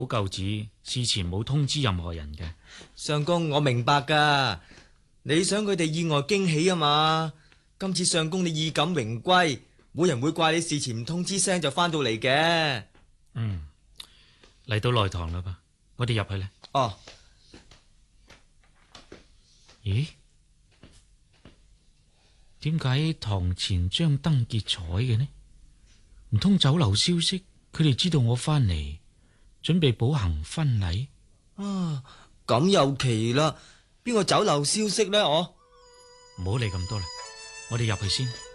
舊子事前冇通知任何人嘅。 相公，我明白噶，你想佢哋意外驚喜啊嘛。今次相公你衣錦榮歸，冇人會怪你事前唔通知聲就翻到嚟嘅。 嚟到內堂啦吧，我哋入去咧。 哦， 咦？點解堂前張燈結彩嘅呢？唔通酒樓消息，佢哋知道我翻嚟，準備補行婚禮？ 啊，咁又奇啦，邊個酒樓消息呢？我唔好理咁多啦，我哋入去先。